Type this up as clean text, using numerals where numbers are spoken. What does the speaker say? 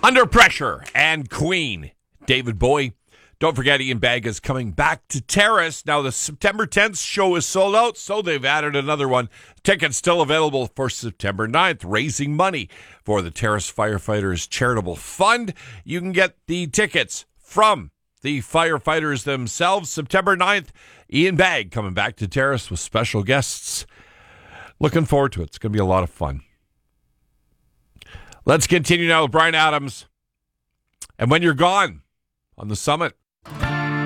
Under Pressure and Queen, David Bowie. Don't forget, Ian Bagg is coming back to Terrace. Now, the September 10th show is sold out, so they've added another one. Tickets still available for September 9th, raising money for the Terrace Firefighters Charitable Fund. You can get the tickets from the firefighters themselves. September 9th, Ian Bagg coming back to Terrace with special guests. Looking forward to it. It's going to be a lot of fun. Let's continue now with Bryan Adams. And When You're Gone on the Summit.